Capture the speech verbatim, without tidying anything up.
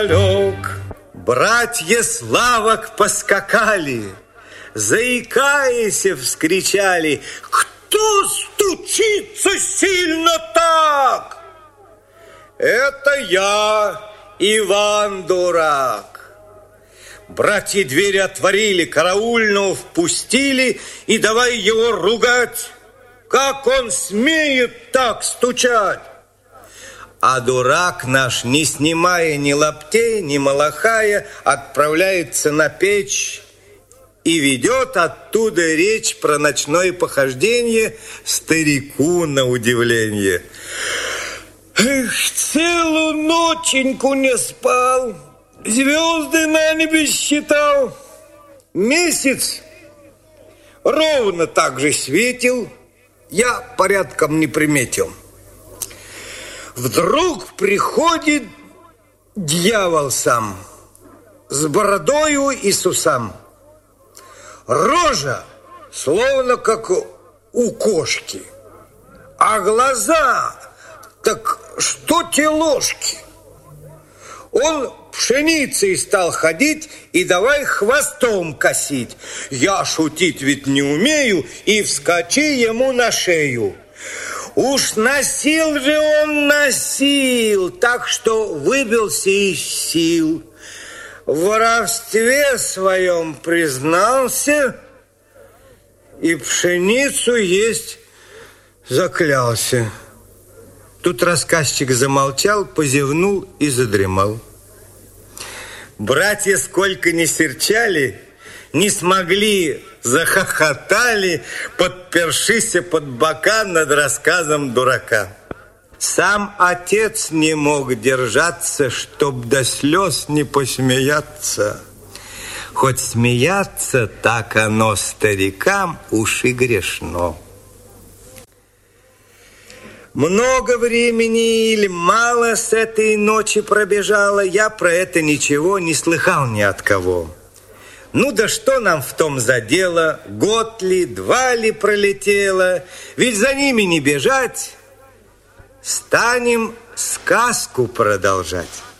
Братья Славок поскакали, заикаясь, вскричали: «Кто стучится сильно так?» «Это я, Иван Дурак». Братья двери отворили, караульного впустили и давай его ругать. Как он смеет так стучать? А дурак наш, не снимая ни лаптей, ни малахая, отправляется на печь и ведет оттуда речь про ночное похождение старику на удивление. Эх, целую ноченьку не спал, звезды на небе считал. Месяц ровно так же светил, я порядком не приметил. Вдруг приходит дьявол сам, с бородою и с усам. Рожа словно как у кошки, а глаза так что те ложки. Он пшеницей стал ходить и давай хвостом косить. Я шутить ведь не умею, и вскочи ему на шею. Уж носил же он носил, так что выбился из сил. В воровстве своем признался и пшеницу есть заклялся. Тут рассказчик замолчал, позевнул и задремал. Братья сколько ни серчали, не смогли, захохотали, подпершись под бока над рассказом дурака. Сам отец не мог держаться, чтоб до слез не посмеяться. Хоть смеяться, так оно старикам уж и грешно. Много времени или мало с этой ночи пробежало, я про это ничего не слыхал ни от кого. Ну да что нам в том за дело, год ли, два ли пролетело, ведь за ними не бежать, станем сказку продолжать.